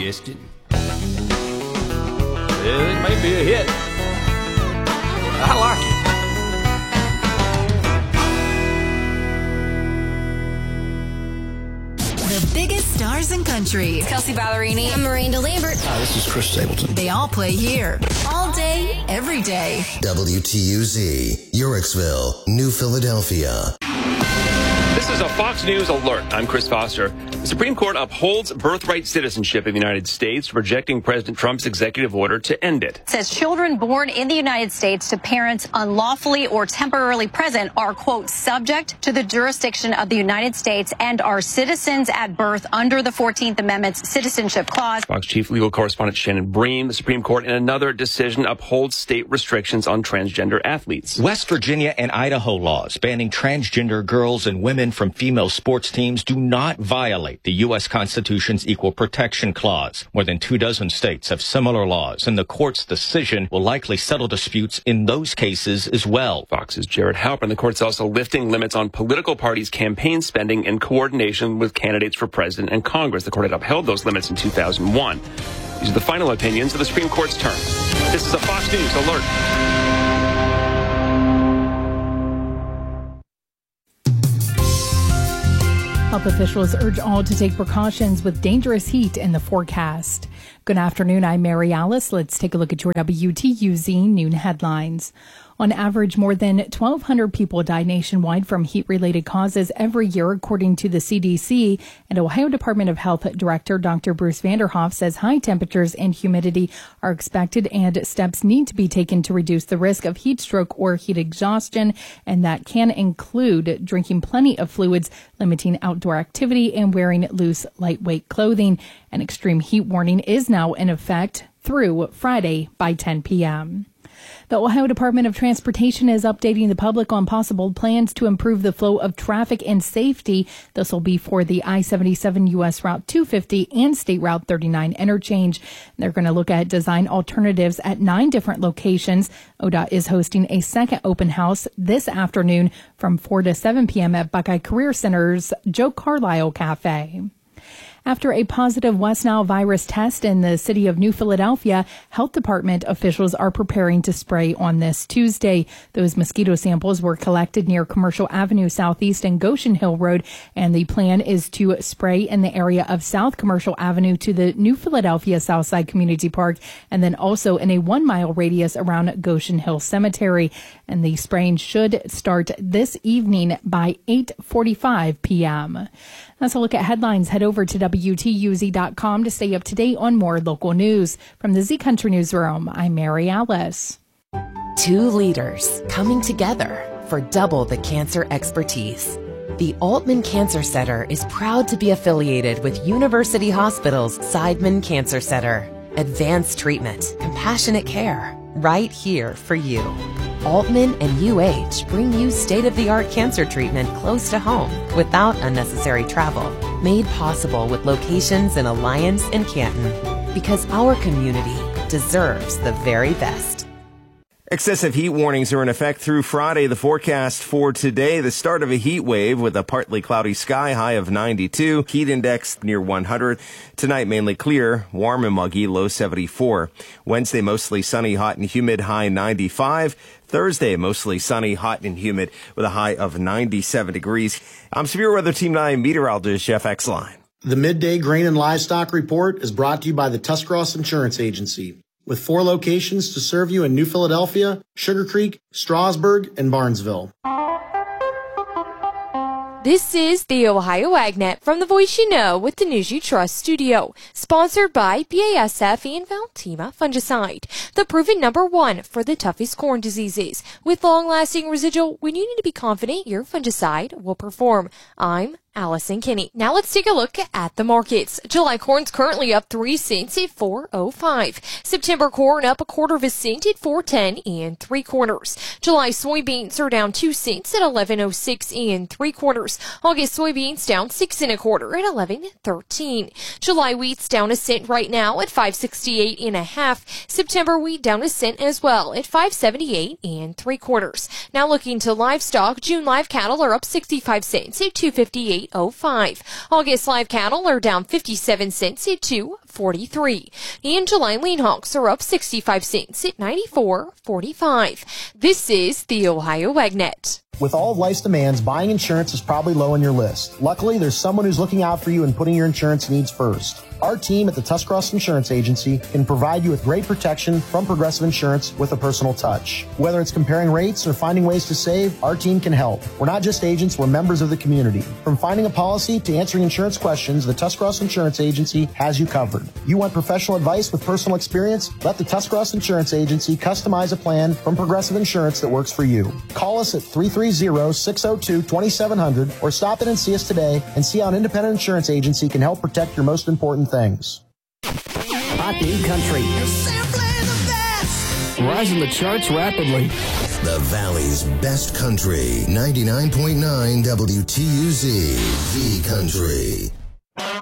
missed it. It may be a hit. I like it. The biggest stars in country. It's Kelsey Ballerini. I'm Miranda Lambert. Hi, this is Chris Stapleton. They all play here. All day, every day. WTUZ, Eurexville, New Philadelphia. This is a Fox News alert. I'm Chris Foster. The Supreme Court upholds birthright citizenship in the United States, rejecting President Trump's executive order to end it. It says children born in the United States to parents unlawfully or temporarily present are, quote, subject to the jurisdiction of the United States and are citizens at birth under the 14th Amendment's Citizenship Clause. Fox Chief Legal Correspondent Shannon Bream. The Supreme Court, in another decision, upholds state restrictions on transgender athletes. West Virginia and Idaho laws banning transgender girls and women from female sports teams do not violate the U.S. Constitution's Equal Protection Clause. More than 24 states have similar laws, and the court's decision will likely settle disputes in those cases as well. Fox's Jared Halpern. The court's also lifting limits on political parties' campaign spending in coordination with candidates for president and Congress. The court had upheld those limits in 2001. These are the final opinions of the Supreme Court's term. This is a Fox News alert. Health officials urge all to take precautions with dangerous heat in the forecast. Good afternoon, I'm Mary Alice. Let's take a look at your WTUZ noon headlines. On average, more than 1,200 people die nationwide from heat-related causes every year, according to the CDC. And Ohio Department of Health Director Dr. Bruce Vanderhoff says high temperatures and humidity are expected and steps need to be taken to reduce the risk of heat stroke or heat exhaustion. And that can include drinking plenty of fluids, limiting outdoor activity, and wearing loose, lightweight clothing. An extreme heat warning is now in effect through Friday by 10 p.m. The Ohio Department of Transportation is updating the public on possible plans to improve the flow of traffic and safety. This will be for the I-77 U.S. Route 250 and State Route 39 interchange. They're going to look at design alternatives at 9 different locations. ODOT is hosting a second open house this afternoon from 4 to 7 p.m. at Buckeye Career Center's Joe Carlisle Cafe. After a positive West Nile virus test in the city of New Philadelphia, health department officials are preparing to spray on this Tuesday. Those mosquito samples were collected near Commercial Avenue Southeast and Goshen Hill Road, and the plan is to spray in the area of South Commercial Avenue to the New Philadelphia Southside Community Park, and then also in a 1-mile radius around Goshen Hill Cemetery. And the spraying should start this evening by 8:45 p.m. That's a look at headlines. Head over to WTUZ.com to stay up to date on more local news. From the Z Country Newsroom, I'm Mary Alice. 2 leaders coming together for double the cancer expertise. The Altman Cancer Center is proud to be affiliated with University Hospital's Seidman Cancer Center. Advanced treatment, compassionate care, right here for you. Altman and UH bring you state-of-the-art cancer treatment close to home without unnecessary travel. Made possible with locations in Alliance and Canton. Because our community deserves the very best. Excessive heat warnings are in effect through Friday. The forecast for today, the start of a heat wave with a partly cloudy sky, high of 92, heat index near 100. Tonight, mainly clear, warm and muggy, low 74. Wednesday, mostly sunny, hot and humid, high 95. Thursday, mostly sunny, hot and humid with a high of 97 degrees. I'm Severe Weather Team 9 meteorologist Jeff Exline. The Midday Grain and Livestock Report is brought to you by the Tuscarawas Insurance Agency, with 4 locations to serve you in New Philadelphia, Sugar Creek, Strasburg, and Barnesville. This is the Ohio AgNet from the Voice You Know with the News You Trust studio, sponsored by BASF and Valtima Fungicide, the proven #1 for the toughest corn diseases. With long-lasting residual, when you need to be confident your fungicide will perform. I'm Allison Kinney. Now let's take a look at the markets. July corn's currently up 3 cents at $4.05. September corn up 1/4 cent at $4.10 3/4. July soybeans are down 2 cents at $11.06 3/4. August soybeans down 6 1/4 at $11.13. July wheat's down 1 cent right now at $5.68 1/2. September wheat down 1 cent as well at $5.78 3/4. Now looking to livestock, June live cattle are up 65 cents at $2.58 $8.05. August live cattle are down 57 cents at $2.43. And July lean hogs are up 65 cents at $94.45. This is the Ohio AgNet. With all of life's demands, buying insurance is probably low on your list. Luckily, there's someone who's looking out for you and putting your insurance needs first. Our team at the Tuscarawas Insurance Agency can provide you with great protection from Progressive Insurance with a personal touch. Whether it's comparing rates or finding ways to save, our team can help. We're not just agents, we're members of the community. From finding a policy to answering insurance questions, the Tuscarawas Insurance Agency has you covered. You want professional advice with personal experience? Let the Tuscarawas Insurance Agency customize a plan from Progressive Insurance that works for you. Call us at 330-602-2700 or stop in and see us today and see how an independent insurance agency can help protect your most important things. Hot Date Country. Rising the charts rapidly. The Valley's best country. 99.9 WTUZ. The Country.